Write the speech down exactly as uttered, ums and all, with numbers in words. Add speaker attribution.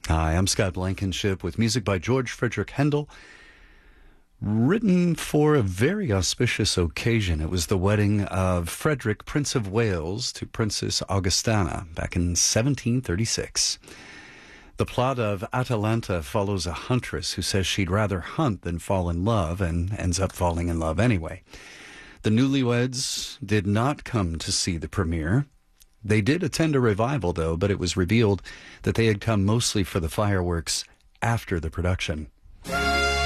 Speaker 1: Hi, I'm Scott Blankenship with music by George Frederick Handel, written for a very auspicious occasion. It was the wedding of Frederick, Prince of Wales, to Princess Augustana back in seventeen thirty-six. The plot of Atalanta follows a huntress who says she'd rather hunt than fall in love, and ends up falling in love anyway. The newlyweds did not come to see the premiere. They did attend a revival, though, but it was revealed that they had come mostly for the fireworks after the production.